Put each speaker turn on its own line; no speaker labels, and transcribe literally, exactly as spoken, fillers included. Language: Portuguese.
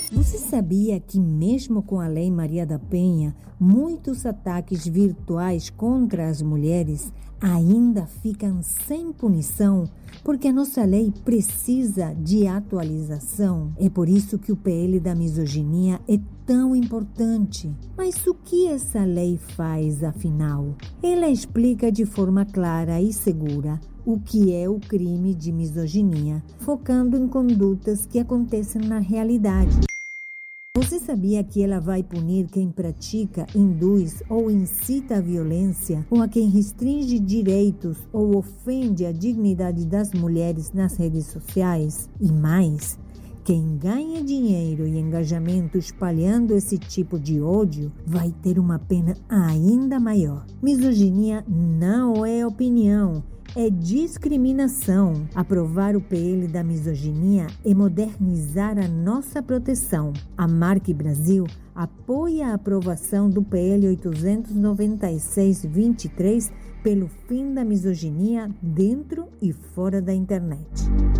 Você sabia que mesmo com a Lei Maria da Penha, muitos ataques virtuais contra as mulheres ainda ficam sem punição, porque a nossa lei precisa de atualização? É por isso que o P L da misoginia é tão importante. Mas o que essa lei faz, afinal? Ela explica de forma clara e segura o que é o crime de misoginia, focando em condutas que acontecem na realidade. Você sabia que ela vai punir quem pratica, induz ou incita a violência, ou a quem restringe direitos ou ofende a dignidade das mulheres nas redes sociais? E mais, quem ganha dinheiro e engajamento espalhando esse tipo de ódio vai ter uma pena ainda maior. Misoginia não é opinião, é discriminação. Aprovar o P L da misoginia é modernizar a nossa proteção. A Marque Brasil apoia a aprovação do P L oitocentos e noventa e seis vinte e três pelo fim da misoginia dentro e fora da internet.